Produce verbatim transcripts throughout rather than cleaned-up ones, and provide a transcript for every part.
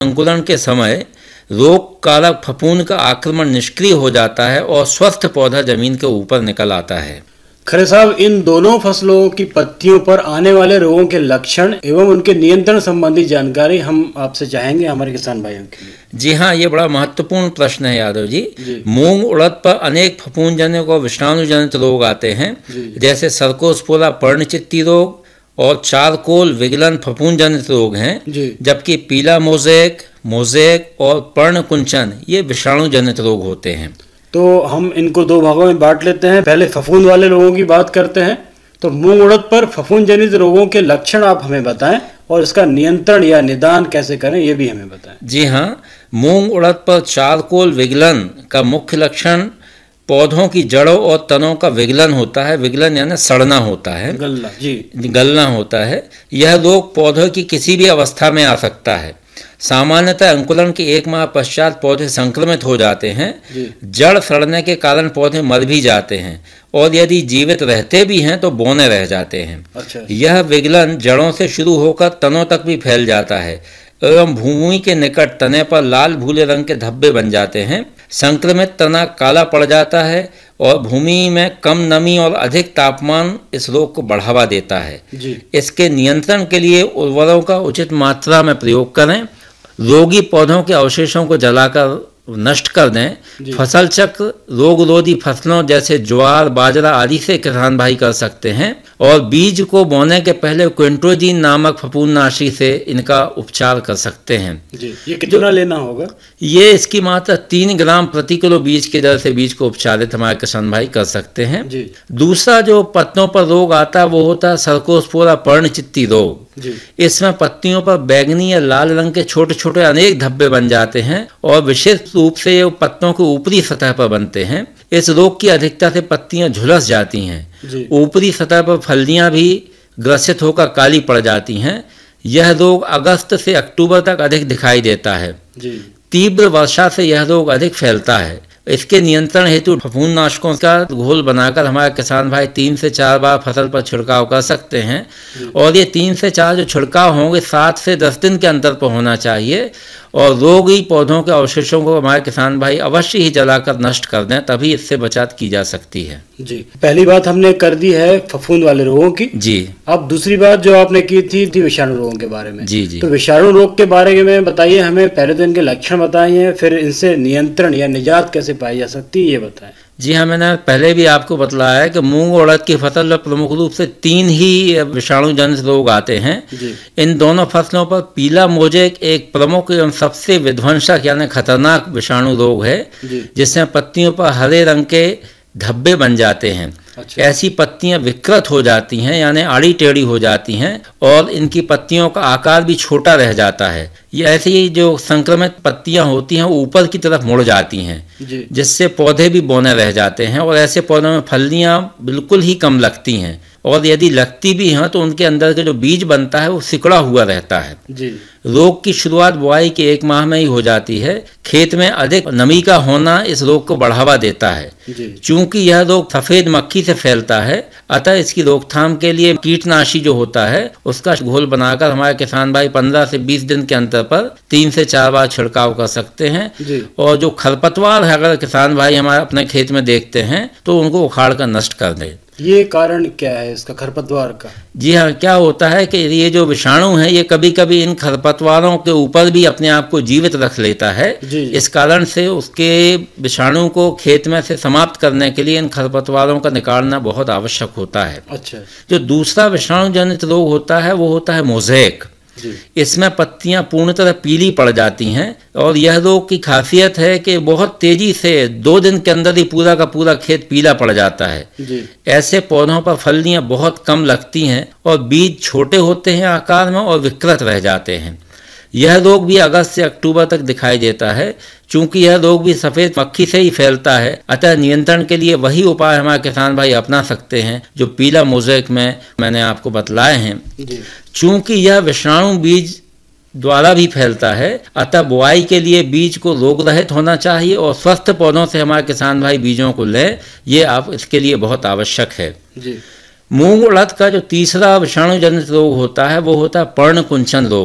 अंकुरण के समय रोग कारक फफूंद का आक्रमण निष्क्रिय हो जाता है और स्वस्थ पौधा जमीन के ऊपर निकल आता है। खरे साहब, इन दोनों फसलों की पत्तियों पर आने वाले रोगों के लक्षण एवं उनके नियंत्रण संबंधी जानकारी हम आपसे चाहेंगे हमारे किसान भाइयों के लिए। जी हाँ, ये बड़ा महत्वपूर्ण प्रश्न है यादव जी, जी। मूंग उड़द पर अनेक फफूंद जनित और विषाणु जनित रोग आते हैं, जैसे सरकोस्पोरा पर्णचित्ती रोग और चारकोल विगलन फफूंद जनित रोग हैं, जबकि पीला मोज़ेक मोज़ेक और पर्ण कुंचन ये विषाणु जनित रोग होते हैं। तो हम इनको दो भागों में बांट लेते हैं। पहले फफूंद वाले रोगों की बात करते हैं। तो मूंग उड़द पर फफूंद जनित रोगों के लक्षण आप हमें बताएं और इसका नियंत्रण या निदान कैसे करें ये भी हमें बताएं। जी हाँ, मूंग उड़द पर चारकोल विगलन का मुख्य लक्षण पौधों की जड़ों और तनों का विगलन होता है। विगलन यानी सड़ना होता है, गलना जी गलना होता है। यह रोग पौधों की किसी भी अवस्था में आ सकता है। सामान्यतः अंकुरण के एक माह पश्चात पौधे संक्रमित हो जाते हैं। जड़ सड़ने के कारण पौधे मर भी जाते हैं और यदि जीवित रहते भी हैं तो बौने रह जाते हैं। अच्छा। यह विगलन जड़ों से शुरू होकर तनों तक भी फैल जाता है एवं भूमि के निकट तने पर लाल भूले रंग के धब्बे बन जाते हैं। संक्रमित तना काला पड़ जाता है और भूमि में कम नमी और अधिक तापमान इस रोग को बढ़ावा देता है। जी। इसके नियंत्रण के लिए उर्वरकों का उचित मात्रा में प्रयोग करें। रोगी पौधों के अवशेषों को जलाकर नष्ट कर दें। फसल चक्र रोगरोधी फसलों जैसे ज्वार बाजरा आदि से किसान भाई कर सकते हैं और बीज को बोने के पहले क्विंट्रोजीन नामक फफूंदनाशी से इनका उपचार कर सकते हैं। जी। ये कितना लेना होगा? ये इसकी मात्रा तीन ग्राम प्रति किलो बीज के दर से बीज को उपचारित हमारे किसान भाई कर सकते हैं। जी। दूसरा जो पत्तों पर रोग आता है वो होता है सरकोस्पोरा पर्णचित्ती रोग। जी। इसमें पत्तियों पर बैंगनी या लाल रंग के छोटे छोटे अनेक धब्बे बन जाते हैं और विशेष रूप से ये पत्तों के ऊपरी सतह पर बनते हैं। इस रोग की अधिकता से पत्तियां झुलस जाती हैं। ऊपरी सतह पर फलियां भी ग्रसित होकर काली पड़ जाती हैं। यह रोग अगस्त से अक्टूबर तक अधिक दिखाई देता है। जी। तीव्र वर्षा से यह रोग अधिक फैलता है। इसके नियंत्रण हेतु फफूंदनाशकों का घोल बनाकर हमारे किसान भाई तीन से चार बार फसल पर छिड़काव कर सकते हैं और ये तीन से चार जो छिड़काव होंगे सात से दस दिन के अंतर पर होना चाहिए और रोगी पौधों के अवशेषों को हमारे किसान भाई अवश्य ही जलाकर नष्ट कर दें, तभी इससे बचाव की जा सकती है। जी। पहली बात हमने कर दी है फफूंद वाले रोगों की। जी। अब दूसरी बात जो आपने की थी थी विषाणु रोगों के बारे में। जी जी। तो विषाणु रोग के बारे में बताइए हमें। पहले तो इनके लक्षण बताइए, फिर इनसे नियंत्रण या निजात कैसे पाई जा सकती है ये बताएं। जी हाँ, मैंने पहले भी आपको बतलाया है कि मूंग उड़द की फसल में प्रमुख रूप से तीन ही विषाणु जनित रोग आते हैं। इन दोनों फसलों पर पीला मोज़ेक एक प्रमुख एवं सबसे विध्वंसक यानी खतरनाक विषाणु रोग है, जिसमें पत्तियों पर हरे रंग के धब्बे बन जाते हैं। अच्छा। ऐसी पत्तियां विकृत हो जाती हैं यानी आड़ी टेढ़ी हो जाती हैं और इनकी पत्तियों का आकार भी छोटा रह जाता है। ये ऐसे ही जो संक्रमित पत्तियां होती हैं ऊपर की तरफ मुड़ जाती हैं, जिससे पौधे भी बौने रह जाते हैं और ऐसे पौधों में फलियां बिल्कुल ही कम लगती हैं और यदि लगती भी हैं तो उनके अंदर के जो बीज बनता है वो सिकुड़ा हुआ रहता है। जी। रोग की शुरुआत बुआई के एक माह में ही हो जाती है। खेत में अधिक नमी का होना इस रोग को बढ़ावा देता है। चूंकि यह रोग सफेद मक्खी से फैलता है, अतः इसकी रोकथाम के लिए कीटनाशी जो होता है उसका घोल बनाकर हमारे किसान भाई पंद्रह से बीस दिन के अंतर पर तीन से चार बार छिड़काव कर सकते हैं। और जो खरपतवार है अगर किसान भाई हमारे अपने खेत में देखते हैं तो उनको उखाड़ कर नष्ट कर दें। ये कारण क्या है इसका खरपतवार का? जी हाँ, क्या होता है कि ये जो विषाणु है ये कभी कभी इन खरपतवारों के ऊपर भी अपने आप को जीवित रख लेता है। जी। इस कारण से उसके विषाणु को खेत में से समाप्त करने के लिए इन खरपतवारों का निकालना बहुत आवश्यक होता है। अच्छा। जो दूसरा विषाणु जनित रोग होता है वो होता है मोज़ेक। इसमें पत्तियां पूर्णतः पीली पड़ जाती हैं और यह रोग की खासियत है कि बहुत तेजी से दो दिन के अंदर ही पूरा का पूरा खेत पीला पड़ जाता है। जी। ऐसे पौधों पर फलियां बहुत कम लगती हैं और बीज छोटे होते हैं आकार में और विकृत रह जाते हैं। यह रोग भी अगस्त से अक्टूबर तक दिखाई देता है। चूंकि यह रोग भी सफ़ेद मक्खी से ही फैलता है, अतः नियंत्रण के लिए वही उपाय हमारे किसान भाई अपना सकते हैं जो पीला मोज़ेक में मैंने आपको बतलाए हैं। चूंकि यह विषाणु बीज द्वारा भी फैलता है, अतः बुआई के लिए बीज को रोग रहित होना चाहिए और स्वस्थ पौधों से हमारे किसान भाई बीजों को लें, ये आप इसके लिए बहुत आवश्यक है। जी। मूंग उड़द का जो तीसरा विषाणु जनित रोग होता है वो होता है पर्ण कुंचन रोग।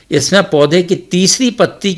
इसमें पौधे की तीसरी पत्ती